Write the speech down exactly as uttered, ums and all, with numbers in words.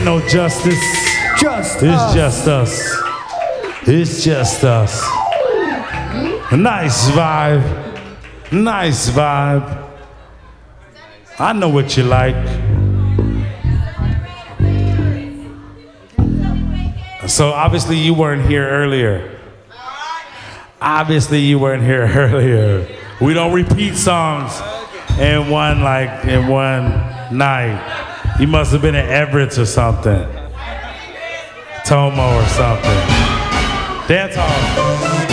no justice. Just It's us. just us. It's just us. Nice vibe. Nice vibe. I know what you like. So obviously you weren't here earlier. Obviously you weren't here earlier. We don't repeat songs in one like in one night. You must have been at Everett or something. Tomo or something. Dance hall.